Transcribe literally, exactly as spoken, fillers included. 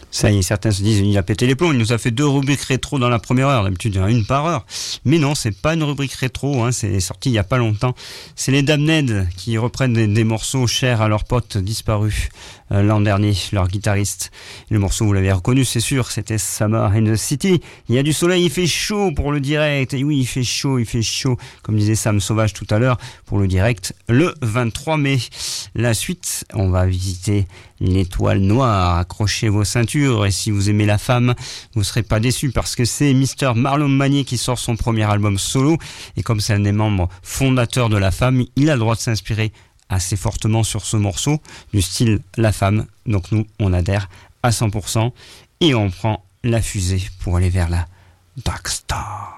Ça y est, certains se disent, il a pété les plombs, il nous a fait deux rubriques rétro dans la première heure, d'habitude il y en a une par heure. Mais non, c'est pas une rubrique rétro, hein, c'est sorti il y a pas longtemps. C'est les Damned qui reprennent des, des morceaux chers à leurs potes disparus euh, l'an dernier, leur guitariste. Le morceau, vous l'avez reconnu, c'est sûr, c'était Summer in the City. Il y a du soleil, il fait chaud pour le direct. Et oui, il fait chaud, il fait chaud, comme disait Sam Sauvage tout à l'heure, pour le direct le vingt-trois mai. La suite, on va visiter l'Étoile Noire. Accrochez vos ceintures et si vous aimez la femme, vous ne serez pas déçus parce que c'est mister Marlon Magnier qui sort son premier album solo et comme c'est un des membres fondateurs de La Femme, il a le droit de s'inspirer assez fortement sur ce morceau du style La Femme. Donc nous, on adhère à cent pour cent et on prend la fusée pour aller vers la Dark Star.